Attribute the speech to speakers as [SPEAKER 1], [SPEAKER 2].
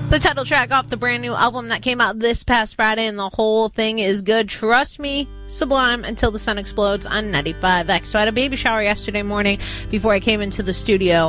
[SPEAKER 1] The title track off the brand new album that came out this past Friday, and the whole thing is good. Trust me, Sublime, Until the Sun Explodes on 95X. So I had a baby shower yesterday morning before I came into the studio.